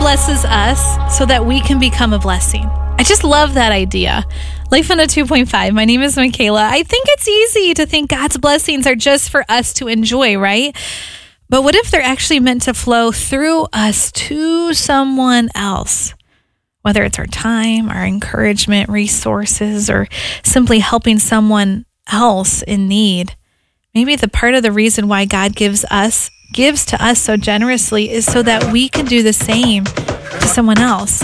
blesses us so that we can become a blessing. I just love that idea. Life on a 2.5. My name is Michaela. I think it's easy to think God's blessings are just for us to enjoy, right? But what if they're actually meant to flow through us to someone else? Whether it's our time, our encouragement, resources, or simply helping someone else in need. Maybe the part of the reason why God gives to us so generously is so that we can do the same to someone else.